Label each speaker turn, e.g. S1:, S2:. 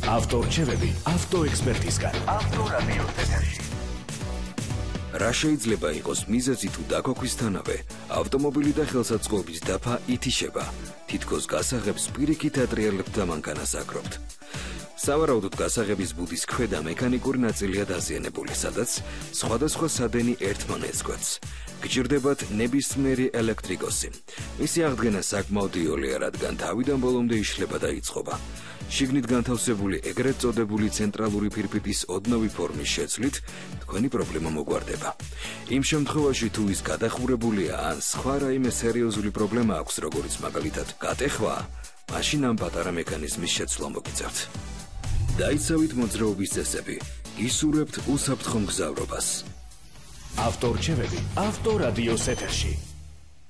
S1: ავტორჩევები ავტოექსპერტისგან. ავტორადიო ეთერში.
S2: რა შეიძლება იყოს მიზეზი თუ დაქოქვისთანავე, ავტომობილი და ხელსაწყოების დაფა ითიშება, თითქოს გასაღებს პირიქით ატრიალებთ და მანქანას აკრობთ. სავარაუდოდ გასაღების ბუდის ქვედა მექანიკური ნაწილია დაზიანებული, სადაც სხვადასხვა სადენი ერთმანეთს. გჭირდებათ ნებისმიერი ელექტრიკოსი. მისი აღდგენა საკმაოდ იოლია, რადგან თავიდან ბოლომდე იშლება და იწყობა. შიგნით განთავსებული ეგრეთ წოდებული ცენტრალური ფირფიტის ოდნავი ფორმის შეცვლით თქვენი პრობლემა მოგვარდება. იმ შემთხვევაში თუ ის გადახურებულია ან სხვა რაიმე სერიოზული პრობლემა აქვს, როგორც მაგალითად გატეხვა, მაშინ ამ პატარა მექანიზმის შეცვლა მოგიწევთ. დაიცავით მოძრაობის წესები, გისურვებთ უსაფრთხო მგზავრობას.
S1: ავტორჩევები ავტორადიოს ეთერში.